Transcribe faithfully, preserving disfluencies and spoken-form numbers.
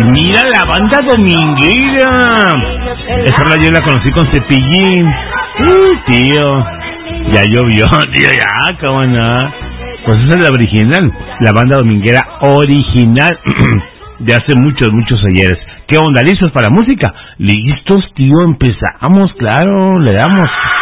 Mira la banda dominguera. Esa rola yo la conocí con Cepillín. Uh, tío, ya llovió, tío, ya, cómo no. Pues esa es la original, la banda dominguera original de hace muchos, muchos ayeres. ¿Qué onda? ¿Listos para música? Listos, tío, empezamos, claro, le damos.